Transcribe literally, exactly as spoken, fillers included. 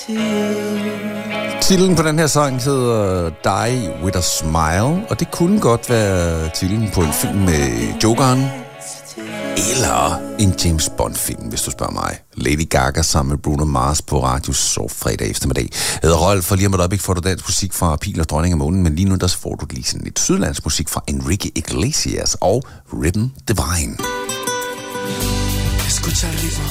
Titlen på den her sang hedder Die With A Smile, og det kunne godt være titlen på en film med Jokeren, eller en James Bond-film, hvis du spørger mig. Lady Gaga sammen med Bruno Mars på Radio Så fredag eftermiddag. Jeg hedder Rolf, for lige om et øjeblik får du dansk musik fra Pil og Dronning af Månen, men lige nu der får du lige sådan lidt sydlandsk musik fra Enrique Iglesias og Rhythm Divine.